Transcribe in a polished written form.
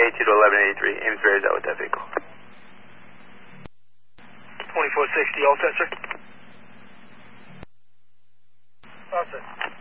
82 to 1183, Amesbury is out with that vehicle. 2460, all set, sir? All set.